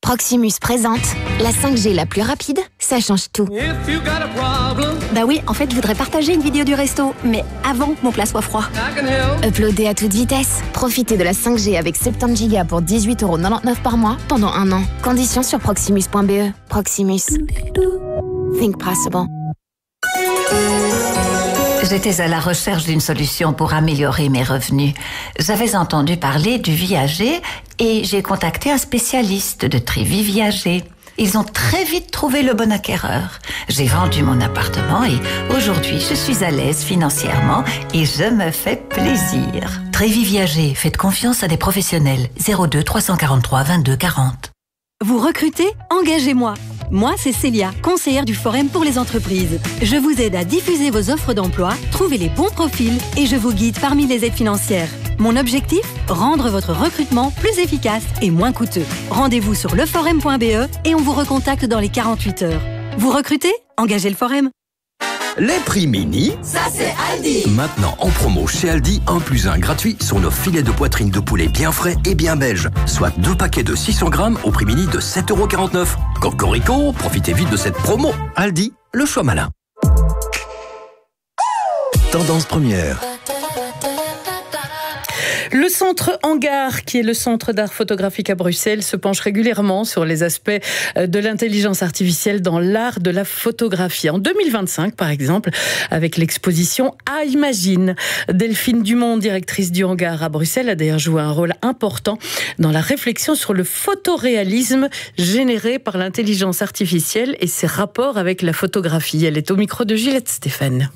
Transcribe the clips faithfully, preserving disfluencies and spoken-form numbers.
Proximus présente la cinq G la plus rapide, ça change tout. Bah oui, en fait, je voudrais partager une vidéo du resto, mais avant que mon plat soit froid. Uploader à toute vitesse. Profitez de la cinq G avec soixante-dix gigas pour dix-huit euros quatre-vingt-dix-neuf par mois pendant un an. Conditions sur proximus point b e. Proximus. Think possible. J'étais à la recherche d'une solution pour améliorer mes revenus. J'avais entendu parler du viager et j'ai contacté un spécialiste de Trévis Viager. Ils ont très vite trouvé le bon acquéreur. J'ai vendu mon appartement et aujourd'hui je suis à l'aise financièrement et je me fais plaisir. Trévis Viager, faites confiance à des professionnels. zéro deux trois cent quarante-trois vingt-deux quarante. Vous recrutez? Engagez-moi. Moi, c'est Célia, conseillère du Forum pour les entreprises. Je vous aide à diffuser vos offres d'emploi, trouver les bons profils et je vous guide parmi les aides financières. Mon objectif? Rendre votre recrutement plus efficace et moins coûteux. Rendez-vous sur leforum point b e et on vous recontacte dans les quarante-huit heures. Vous recrutez? Engagez le Forum. Les prix mini, ça c'est Aldi. Maintenant en promo chez Aldi, un plus un gratuit sur nos filets de poitrine de poulet bien frais et bien belges. Soit deux paquets de six cents grammes au prix mini de sept euros quarante-neuf. Cocorico, profitez vite de cette promo. Aldi, le choix malin. Tendance première. Le centre Hangar, qui est le centre d'art photographique à Bruxelles, se penche régulièrement sur les aspects de l'intelligence artificielle dans l'art de la photographie. En deux mille vingt-cinq, par exemple, avec l'exposition iMagine. Delphine Dumont, directrice du Hangar à Bruxelles, a d'ailleurs joué un rôle important dans la réflexion sur le photoréalisme généré par l'intelligence artificielle et ses rapports avec la photographie. Elle est au micro de Juliette Stéphane.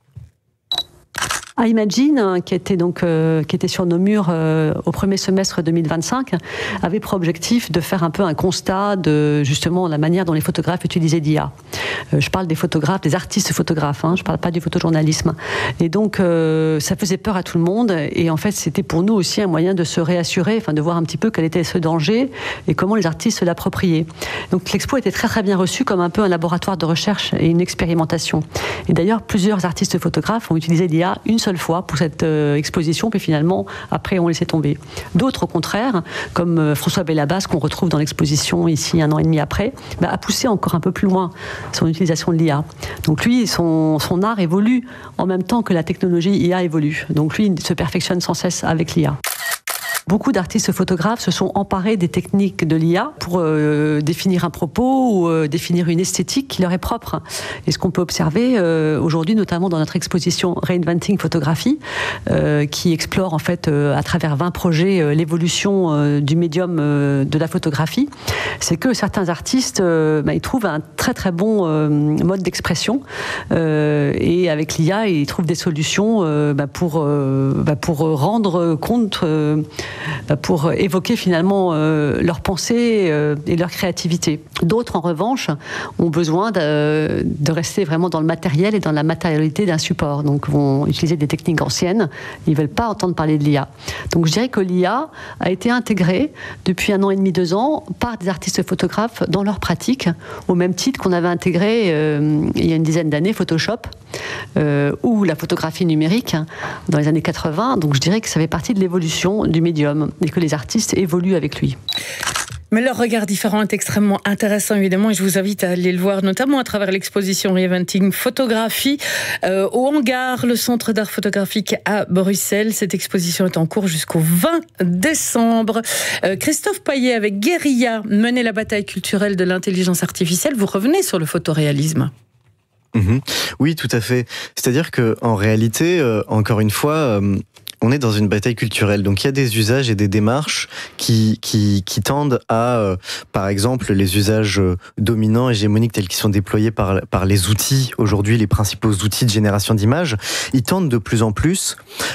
iMagine, qui était donc euh, qui était sur nos murs euh, au premier semestre deux mille vingt-cinq, avait pour objectif de faire un peu un constat de justement la manière dont les photographes utilisaient l'I A. Euh, je parle des photographes, des artistes photographes, hein, je parle pas du photojournalisme. Et donc euh, ça faisait peur à tout le monde. Et en fait, c'était pour nous aussi un moyen de se réassurer, enfin de voir un petit peu quel était ce danger et comment les artistes se l'appropriaient. Donc l'expo était très très bien reçue comme un peu un laboratoire de recherche et une expérimentation. Et d'ailleurs, plusieurs artistes photographes ont utilisé l'I A une seule fois pour cette euh, exposition, puis finalement, après, on laissait tomber. D'autres, au contraire, comme euh, François Bellabas, qu'on retrouve dans l'exposition ici un an et demi après, bah, a poussé encore un peu plus loin son utilisation de l'I A. Donc lui, son, son art évolue en même temps que la technologie I A évolue. Donc lui, il se perfectionne sans cesse avec l'I A. Beaucoup d'artistes photographes se sont emparés des techniques de l'I A pour euh, définir un propos ou euh, définir une esthétique qui leur est propre. Et ce qu'on peut observer euh, aujourd'hui, notamment dans notre exposition Reinventing Photography, euh, qui explore en fait euh, à travers vingt projets euh, l'évolution euh, du médium euh, de la photographie, c'est que certains artistes euh, bah, ils trouvent un très très bon euh, mode d'expression euh, et avec l'I A ils trouvent des solutions euh, bah, pour euh, bah, pour rendre compte euh, pour évoquer finalement euh, leurs pensées euh, et leur créativité. D'autres, en revanche, ont besoin de, de rester vraiment dans le matériel et dans la matérialité d'un support. Donc, vont utiliser des techniques anciennes. Ils ne veulent pas entendre parler de l'I A. Donc, je dirais que l'I A a été intégrée depuis un an et demi, deux ans, par des artistes photographes dans leur pratique, au même titre qu'on avait intégré euh, il y a une dizaine d'années Photoshop euh, ou la photographie numérique dans les années quatre-vingts. Donc, je dirais que ça fait partie de l'évolution du médium et que les artistes évoluent avec lui. Mais leur regard différent est extrêmement intéressant, évidemment, et je vous invite à aller le voir, notamment à travers l'exposition Reinventing Photography euh, au Hangar, le centre d'art photographique à Bruxelles. Cette exposition est en cours jusqu'au vingt décembre. Euh, Christophe Paillet, avec Guérilla, menez la bataille culturelle de l'intelligence artificielle. Vous revenez sur le photoréalisme. Mmh. Oui, tout à fait. C'est-à-dire que, en réalité, euh, encore une fois, euh, on est dans une bataille culturelle. Donc, il y a des usages et des démarches qui, qui, qui tendent à, euh, par exemple, les usages euh, dominants, hégémoniques, tels qu'ils sont déployés par, par les outils, aujourd'hui, les principaux outils de génération d'images, ils tendent de plus en plus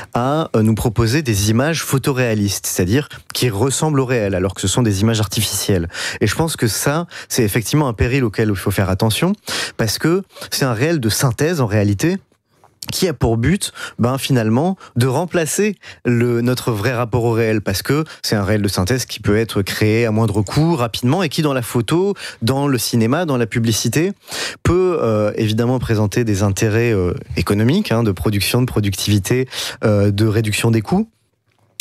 à euh, nous proposer des images photoréalistes, c'est-à-dire qui ressemblent au réel, alors que ce sont des images artificielles. Et je pense que ça, c'est effectivement un péril auquel il faut faire attention, parce que c'est un réel de synthèse, en réalité, qui a pour but, ben finalement, de remplacer le, notre vrai rapport au réel, parce que c'est un réel de synthèse qui peut être créé à moindre coût, rapidement, et qui dans la photo, dans le cinéma, dans la publicité, peut euh, évidemment présenter des intérêts euh, économiques, hein, de production, de productivité, euh, de réduction des coûts.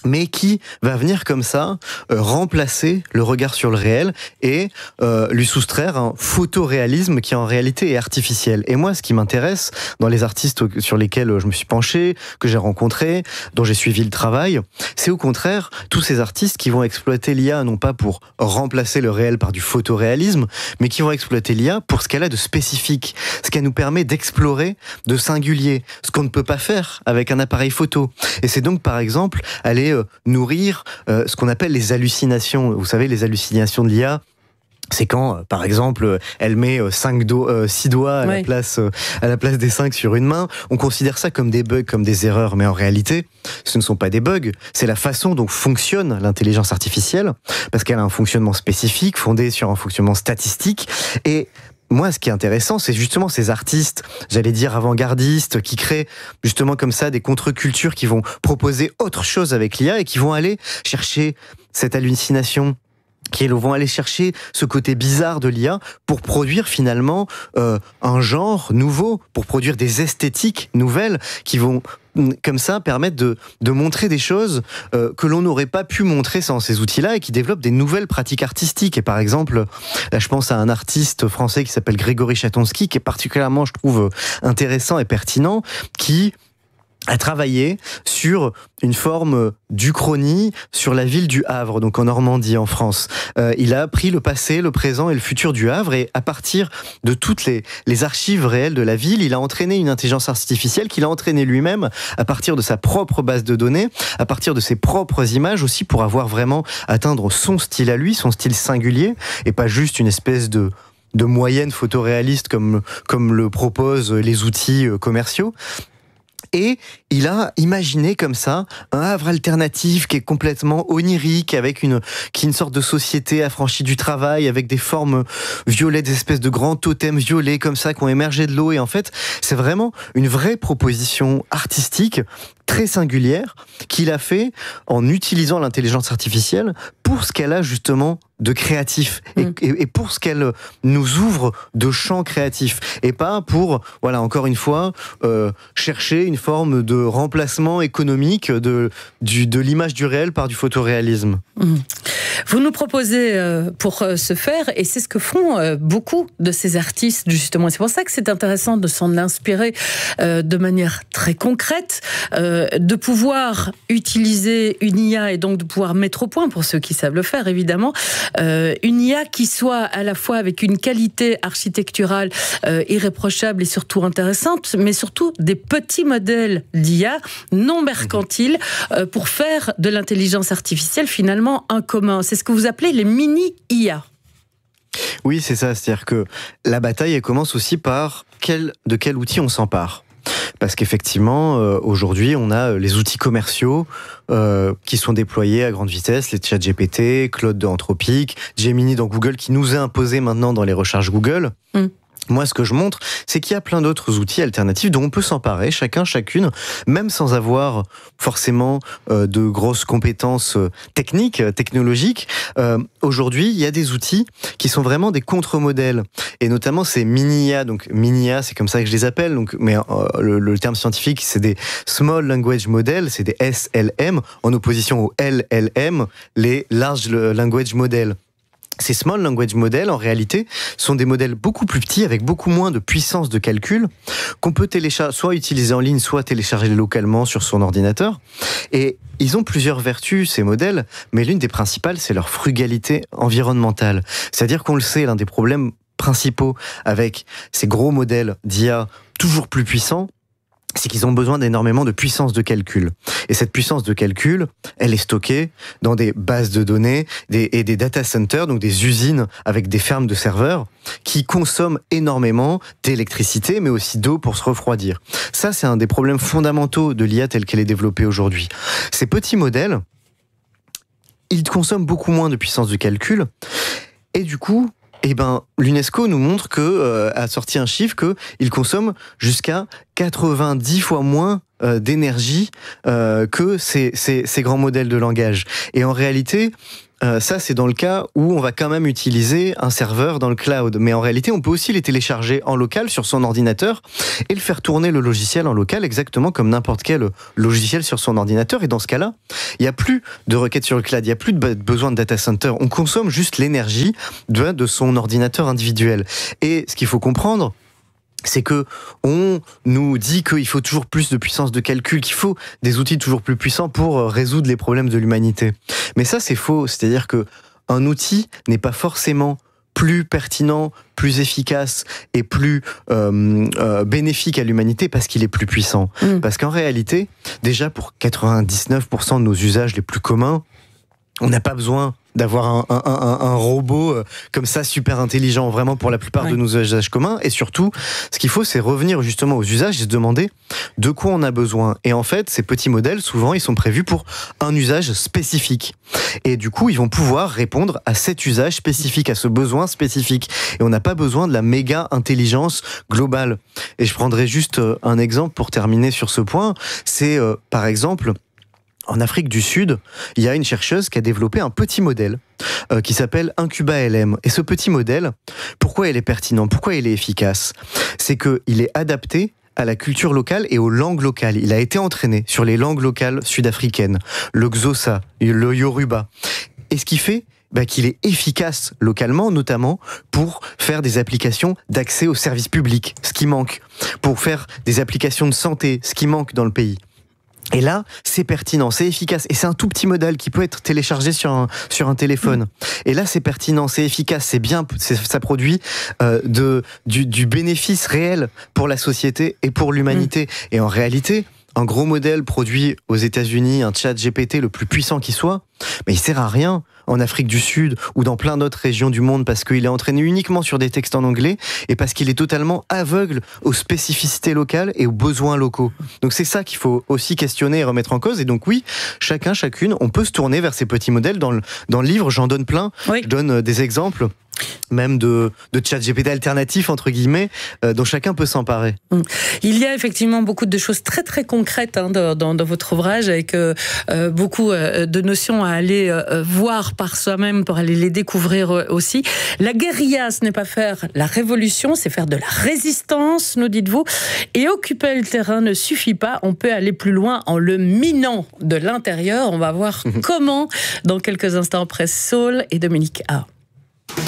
mais qui va venir comme ça euh, remplacer le regard sur le réel et euh, lui soustraire un photoréalisme qui en réalité est artificiel. Et moi, ce qui m'intéresse dans les artistes sur lesquels je me suis penché, que j'ai rencontrés, dont j'ai suivi le travail, c'est au contraire tous ces artistes qui vont exploiter l'I A non pas pour remplacer le réel par du photoréalisme, mais qui vont exploiter l'I A pour ce qu'elle a de spécifique, ce qu'elle nous permet d'explorer de singulier, ce qu'on ne peut pas faire avec un appareil photo. Et c'est donc par exemple aller nourrir euh, ce qu'on appelle les hallucinations. Vous savez, les hallucinations de l'I A, c'est quand, euh, par exemple, elle met euh, cinq do- euh, six doigts à, ouais. la place, euh, à la place des cinq sur une main. On considère ça comme des bugs, comme des erreurs, mais en réalité, ce ne sont pas des bugs. C'est la façon dont fonctionne l'intelligence artificielle, parce qu'elle a un fonctionnement spécifique, fondé sur un fonctionnement statistique, et moi, ce qui est intéressant, c'est justement ces artistes, j'allais dire avant-gardistes, qui créent justement comme ça des contre-cultures qui vont proposer autre chose avec l'I A et qui vont aller chercher cette hallucination, qui vont aller chercher ce côté bizarre de l'I A pour produire finalement euh, un genre nouveau, pour produire des esthétiques nouvelles qui vont comme ça permettre de, de montrer des choses euh, que l'on n'aurait pas pu montrer sans ces outils-là et qui développent des nouvelles pratiques artistiques. Et par exemple, là je pense à un artiste français qui s'appelle Grégory Chatonsky, qui est particulièrement, je trouve, intéressant et pertinent, qui a travaillé sur une forme d'uchronie sur la ville du Havre, donc en Normandie, en France. Euh, il a pris le passé, le présent et le futur du Havre, et à partir de toutes les, les archives réelles de la ville, il a entraîné une intelligence artificielle qu'il a entraînée lui-même à partir de sa propre base de données, à partir de ses propres images aussi, pour avoir vraiment atteindre son style à lui, son style singulier, et pas juste une espèce de de moyenne photoréaliste comme, comme le proposent les outils commerciaux. Et il a imaginé comme ça un Havre alternatif qui est complètement onirique, avec une, qui est une sorte de société affranchie du travail, avec des formes violettes, des espèces de grands totems violets comme ça qui ont émergé de l'eau. Et en fait, c'est vraiment une vraie proposition artistique très singulière qu'il a fait en utilisant l'intelligence artificielle pour ce qu'elle a justement de créatif et, mmh. et, et pour ce qu'elle nous ouvre de champs créatifs, et pas pour, voilà, encore une fois, euh, chercher une forme de remplacement économique de, du, de l'image du réel par du photoréalisme. Mmh. Vous nous proposez euh, pour euh, ce faire, et c'est ce que font euh, beaucoup de ces artistes justement. C'est pour ça que c'est intéressant de s'en inspirer euh, de manière très concrète, euh, de pouvoir utiliser une I A et donc de pouvoir mettre au point, pour ceux qui savent le faire évidemment, euh, une I A qui soit à la fois avec une qualité architecturale euh, irréprochable et surtout intéressante, mais surtout des petits modèles d'I A non mercantiles euh, pour faire de l'intelligence artificielle finalement un commun. C'est ce que vous appelez les mini-I A. Oui, c'est ça. C'est-à-dire que la bataille, elle commence aussi par quel, de quel outil on s'empare. Parce qu'effectivement, euh, aujourd'hui, on a les outils commerciaux euh, qui sont déployés à grande vitesse, les ChatGPT, Claude de Anthropic, Gemini dans Google, qui nous est imposé maintenant dans les recherches Google. Mm. Moi, ce que je montre, c'est qu'il y a plein d'autres outils alternatifs dont on peut s'emparer, chacun, chacune, même sans avoir forcément euh, de grosses compétences euh, techniques, technologiques. Euh, aujourd'hui, il y a des outils qui sont vraiment des contre-modèles, et notamment ces mini-I A. Donc, mini-I A, c'est comme ça que je les appelle, donc, mais euh, le, le terme scientifique, c'est des Small Language Models, c'est des S L M, en opposition aux L L M, les Large Language Models. Ces small language models, en réalité, sont des modèles beaucoup plus petits, avec beaucoup moins de puissance de calcul, qu'on peut télécharger, soit utiliser en ligne, soit télécharger localement sur son ordinateur. Et ils ont plusieurs vertus, ces modèles, mais l'une des principales, c'est leur frugalité environnementale. C'est-à-dire qu'on le sait, l'un des problèmes principaux avec ces gros modèles d'I A toujours plus puissants, c'est qu'ils ont besoin d'énormément de puissance de calcul. Et cette puissance de calcul, elle est stockée dans des bases de données des, et des data centers, donc des usines avec des fermes de serveurs, qui consomment énormément d'électricité, mais aussi d'eau pour se refroidir. Ça, c'est un des problèmes fondamentaux de l'I A telle qu'elle est développée aujourd'hui. Ces petits modèles, ils consomment beaucoup moins de puissance de calcul, et du coup, eh ben, l'UNESCO nous montre que, euh, a sorti un chiffre qu'il consomme jusqu'à quatre-vingt-dix fois moins euh, d'énergie euh, que ces, ces, ces grands modèles de langage. Et en réalité, Euh, ça, c'est dans le cas où on va quand même utiliser un serveur dans le cloud. Mais en réalité, on peut aussi les télécharger en local sur son ordinateur et le faire tourner le logiciel en local exactement comme n'importe quel logiciel sur son ordinateur. Et dans ce cas-là, il n'y a plus de requêtes sur le cloud, il n'y a plus de besoin de data center. On consomme juste l'énergie de, de son ordinateur individuel. Et ce qu'il faut comprendre, c'est que on nous dit qu'il faut toujours plus de puissance de calcul, qu'il faut des outils toujours plus puissants pour résoudre les problèmes de l'humanité. Mais ça, c'est faux. C'est-à-dire que un outil n'est pas forcément plus pertinent, plus efficace et plus euh, euh, bénéfique à l'humanité parce qu'il est plus puissant. Mmh. Parce qu'en réalité, déjà pour quatre-vingt-dix-neuf pour cent de nos usages les plus communs, on n'a pas besoin d'avoir un, un, un, un robot comme ça super intelligent vraiment pour la plupart ouais. de nos usages communs. Et surtout, ce qu'il faut, c'est revenir justement aux usages et se demander de quoi on a besoin. Et en fait, ces petits modèles, souvent, ils sont prévus pour un usage spécifique. Et du coup, ils vont pouvoir répondre à cet usage spécifique, à ce besoin spécifique. Et on n'a pas besoin de la méga intelligence globale. Et je prendrai juste un exemple pour terminer sur ce point. C'est, euh, par exemple, en Afrique du Sud, il y a une chercheuse qui a développé un petit modèle euh, qui s'appelle Incuba L M. Et ce petit modèle, pourquoi il est pertinent, pourquoi il est efficace ? C'est qu'il est adapté à la culture locale et aux langues locales. Il a été entraîné sur les langues locales sud-africaines, le Xhosa, le Yoruba. Et ce qui fait bah, qu'il est efficace localement, notamment pour faire des applications d'accès aux services publics, ce qui manque, pour faire des applications de santé, ce qui manque dans le pays. Et là, c'est pertinent, c'est efficace, et c'est un tout petit modèle qui peut être téléchargé sur un, sur un téléphone. Et là, c'est pertinent, c'est efficace, c'est bien, c'est, ça produit euh, de, du, du bénéfice réel pour la société et pour l'humanité. Et en réalité, un gros modèle produit aux États-Unis, un chat G P T le plus puissant qui soit, mais il sert à rien en Afrique du Sud ou dans plein d'autres régions du monde parce qu'il est entraîné uniquement sur des textes en anglais et parce qu'il est totalement aveugle aux spécificités locales et aux besoins locaux. Donc c'est ça qu'il faut aussi questionner et remettre en cause. Et donc oui, chacun, chacune, on peut se tourner vers ces petits modèles. Dans le, dans le livre, j'en donne plein. Oui. Je donne des exemples même de, de chat G P T alternatifs, entre guillemets, euh, dont chacun peut s'emparer. Il y a effectivement beaucoup de choses très très concrètes hein, dans, dans, dans votre ouvrage, avec euh, beaucoup euh, de notions à aller euh, voir par soi-même, pour aller les découvrir euh, aussi. La guérilla, ce n'est pas faire la révolution, c'est faire de la résistance, nous dites-vous. Et occuper le terrain ne suffit pas, on peut aller plus loin en le minant de l'intérieur. On va voir comment dans quelques instants après Saul et Dominique A.